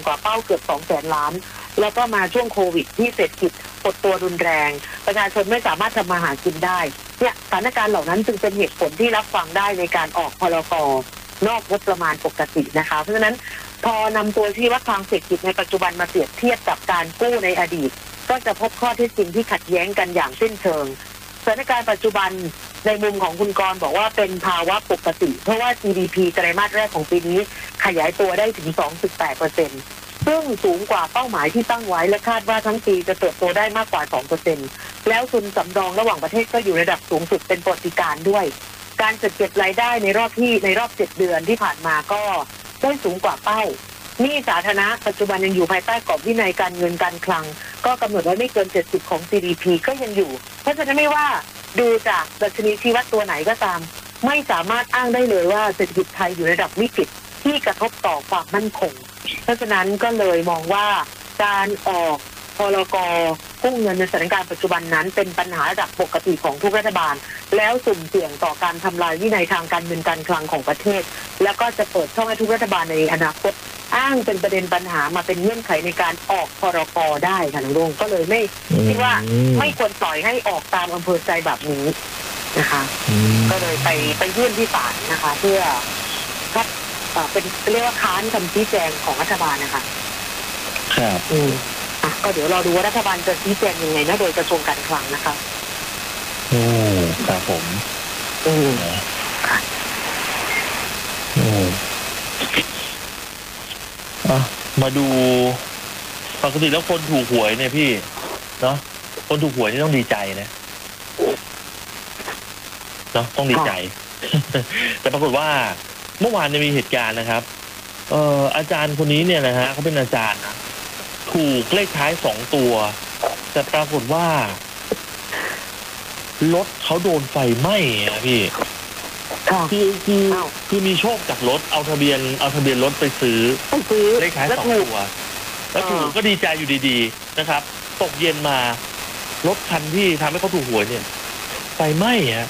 กว่าเป้าเกือบ200,000 ล้านแล้วก็มาช่วงโควิดที่เศรษฐกิจหดตัวรุนแรงประชาชนไม่สามารถทำมาหากินได้เนี่ยสถานการณ์เหล่านั้นจึงเป็นเหตุผลที่รับฟังได้ในการออกพรก.นอกงบประมาณปกตินะคะเพราะฉะนั้นพอนำตัวชี้วัดทางเศรษฐกิจในปัจจุบันมาเปรียบเทียบกับการกู้ในอดีตก็จะพบข้อเท็จจริงที่ขัดแย้งกันอย่างสิ้นเชิงสถานการณ์ปัจจุบันในมุมของคุณกรณ์บอกว่าเป็นภาวะปกติเพราะว่า GDP ไตรมาสแรกของปีนี้ขยายตัวได้ถึง 2.8%ซึ่งสูงกว่าเป้าหมายที่ตั้งไว้และคาดว่าทั้งปีจะเติบโตได้มากกว่า 2% แล้วทุนสำรองระหว่างประเทศก็อยู่ระดับสูงสุดเป็นประวัติการณ์ด้วยการจัดเก็บรายได้ในรอบ7 เดือนที่ผ่านมาก็ได้สูงกว่าเป้าหนี้สาธารณะปัจจุบันยังอยู่ภายใต้กรอบวินัยการเงินการคลังก็กำหนดไว้ไม่เกิน 70% ของ GDP ก็ยังอยู่เพราะฉะนั้นไม่ว่าดูจากดัชนีชี้วัดตัวไหนก็ตามไม่สามารถอ้างได้เลยว่าเศรษฐกิจไทยอยู่ในระดับวิกฤตที่กระทบต่อความมั่นคงเพราะฉะนั้นก็เลยมองว่าการออกพรก.กู้เงินในสถานการณ์ปัจจุบันนั้นเป็นปัญหาระดับปกติของทุกรัฐบาลแล้วสุ่มเสี่ยงต่อการทำลายวินัยทางการเงินการคลังของประเทศแล้วก็จะเปิดช่องให้ทุกรัฐบาลในอนาคตอ้างเป็นประเด็นปัญหามาเป็นเงื่อนไขในการออกพรก.ได้ค่ะน้องรงก็เลยไม่คิดว่าไม่ควรปล่อยให้ออกตามอำเภอใจแบบนี้นะคะก็เลยไปยื่นที่ศาลนะคะเพื่อครับเป็นเรียกว่าค้านคำชี้แจงของรัฐบาลนะคะครับก็เดี๋ยวรอดูว่ารัฐบาลจะชี้แจงยังไงนะโดยกระทรวงการคลังนะคะครับผมค่ะมาดูปกติแล้วคนถูกหวยเนี่ยพี่เนาะคนถูกหวยนี่ต้องดีใจนะเนาะต้องดีใจ แต่ปรากฏว่าเมื่อวานจะมีเหตุการณ์นะครับอาจารย์คนนี้เนี่ยนะฮะเขาเป็นอาจารย์นะถูกเลขท้าย2 ตัวแต่ปรากฏว่ารถเขาโดนไฟไหม้อะพี่คือมีโชคจากรถเอาทะเบียนรถไปซื้อเลขท้าย2 ตัวแล้วถูกก็ดีใจอยู่ดีๆนะครับตกเย็นมารถคันที่ทำให้เขาถูกหวยเนี่ยไฟไหม้อะ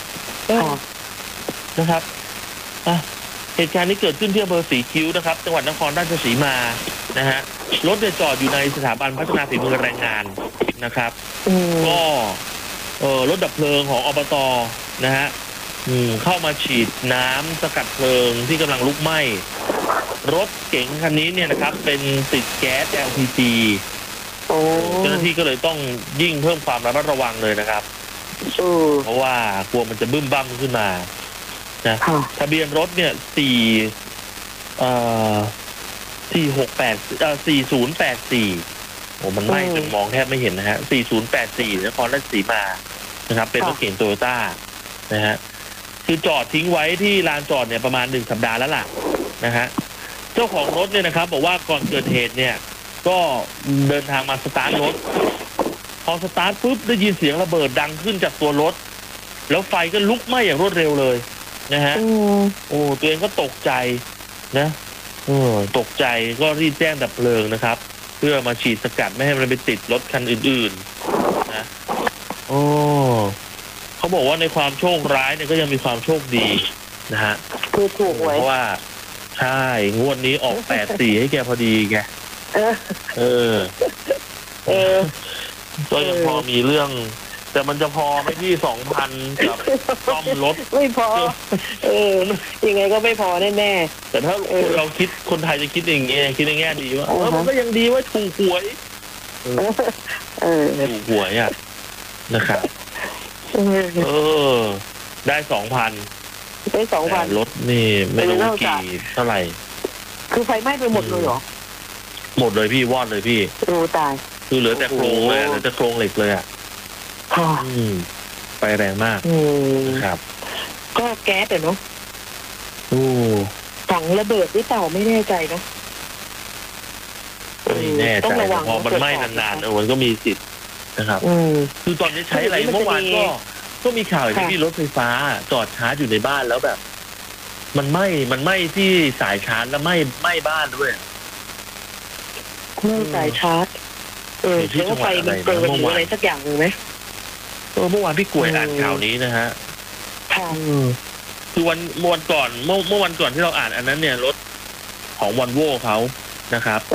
นะครับเหตุการณ์นี้เกิดขึ้นที่อำเภอศรีคิ้วนะครับจังหวัดนครราชสีมานะฮะรถเนี่ยจอดอยู่ในสถาบันพัฒนาฝีมือแรงงานนะครับก็รถดับเพลิงของอบต.นะฮะเข้ามาฉีดน้ำสกัดเพลิงที่กำลังลุกไหม้รถเก๋งคันนี้เนี่ยนะครับเป็นติดแก๊ส LPG เจ้าหน้าที่ก็เลยต้องยิ่งเพิ่มความระมัดระวังเลยนะครับเพราะว่ากลัวมันจะบึ้มบั้มขึ้นมานะทะเบียนรถเนี่ย4084โอ้มันไหม้จนมองแทบไม่เห็นนะฮะ4084นครราชสีมานะครับเป็นรถเก๋งโตโยต้านะฮะคือจอดทิ้งไว้ที่ลานจอดเนี่ยประมาณ1 สัปดาห์แล้วล่ะนะฮะเจ้าของรถเนี่ยนะครับบอกว่าก่อนเกิดเหตุเนี่ยก็เดินทางมาสตาร์ทรถพอสตาร์ทปุ๊บได้ยินเสียงระเบิดดังขึ้นจากตัวรถแล้วไฟก็ลุกไหม้อย่างรวดเร็วเลยนะฮะตัวเองก็ตกใจนะตกใจก็รีบแจ้งดับเพลิงนะครับเพื่อมาฉีดสกัดไม่ให้มันไปติดรถคันอื่นๆนะเขาบอกว่าในความโชคร้ายเนี่ยก็ยังมีความโชคดีนะฮะคือถูกหวยเพราะว่าใช่งวดนี้ออก84ให้แกพอดีแกก็ยังพอมีเรื่องแต่มันจะพอไหมที่ 2,000 กับซ่อมรถไม่พอยังไงก็ไม่พอแน่ๆแต่ถ้าเราคิดคนไทยจะคิดอย่างเงี้ยคิดในแง่ดีว่ามันก็ยังดีว่าถูกหวยถูกหวยอ่ะนะครับได้ 2,000 ได้ 2,000 รถนี่ไม่รู้กี่เท่าไหร่คือไฟไหม้ไปหมดเลยเหรอหมดเลยพี่วอดเลยพี่ตายคือเหลือแต่โครงเลยเหลือแต่โครงเหล็กเลยอ่ะไฟแรงมากครับก็แก๊สเนาะถังระเบิดหรือเปล่าไม่แน่ใจเนาะไม่แน่ใจพอมันไหม้นานๆมันก็มีสิทธิ์นะครับคือตอนนี้ใช้อะไรเมื่อวานก็มีข่าวที่รถไฟฟ้าจอดชาร์จอยู่ในบ้านแล้วแบบมันไหม้ที่สายชาร์จแล้วไหม้บ้านด้วยสายชาร์จที่จังหวัดอะไรเมื่อวานอะไรสักอย่างนึงไหมเมื่อวานพี่กล้วยอ่านข่าวนี้นะฮะคือวันก่อนเมื่อวันก่อนที่เราอ่านอันนั้นเนี่ยรถของวอลโว่เขานะครับ